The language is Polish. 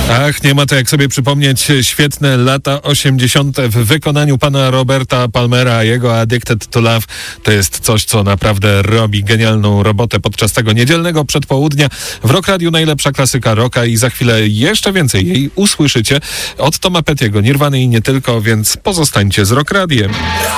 Ach, nie ma to jak sobie przypomnieć świetne lata 80. w wykonaniu pana Roberta Palmera. Jego Addicted to Love to jest coś, co naprawdę robi genialną robotę podczas tego niedzielnego przedpołudnia. W Rock Radiu najlepsza klasyka rocka i za chwilę jeszcze więcej jej usłyszycie od Toma Petty'ego, Nirwany i nie tylko, więc pozostańcie z Rock Radiem.